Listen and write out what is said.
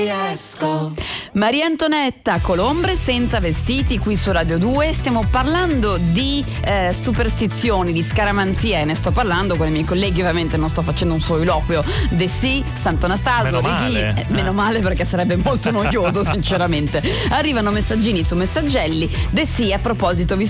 Maria Antonietta Colombre senza vestiti qui su Radio 2. Stiamo parlando di superstizioni, di scaramanzia, e ne sto parlando con i miei colleghi, ovviamente non sto facendo un soliloquio. De Sì, Sant'Anastasio, Righini, meno male perché sarebbe molto noioso sinceramente. Arrivano messaggini su Messaggelli. De Sì, a proposito, vi